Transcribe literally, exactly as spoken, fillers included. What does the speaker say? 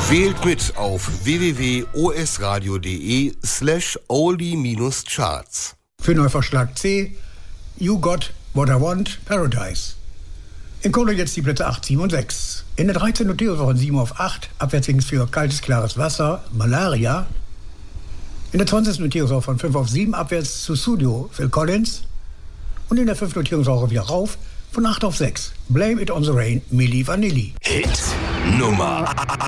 Wählt mit auf www.osradio.de slash oldie-charts. Für Neuvorschlag C, You Got What I Want, Paradise. In Kohle jetzt die Plätze acht, sieben und sechs. In der dreizehn Notierung von sieben auf acht, abwärts für Kaltes, klares Wasser, Malaria. In der zwanzigsten Notierungswoche von fünf auf sieben, abwärts zu Studio, Phil Collins. Und in der fünften Notierungswoche wieder rauf, von acht auf sechs, Blame It on the Rain, Milli Vanilli. Hit Nummer